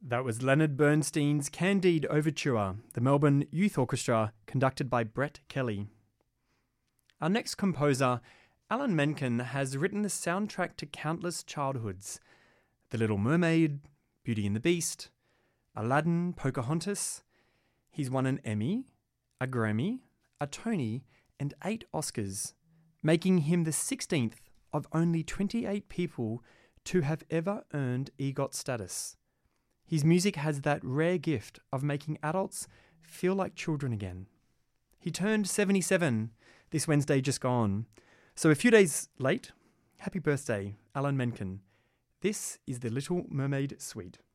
That was Leonard Bernstein's Candide Overture, the Melbourne Youth Orchestra, conducted by Brett Kelly. Our next composer, Alan Menken, has written the soundtrack to countless childhoods: The Little Mermaid, Beauty and the Beast, Aladdin, Pocahontas. He's won an Emmy, a Grammy, a Tony, and 8 Oscars, making him the 16th of only 28 people to have ever earned EGOT status. His music has that rare gift of making adults feel like children again. He turned 77 this Wednesday just gone. So a few days late, happy birthday, Alan Menken. This is the Little Mermaid Suite.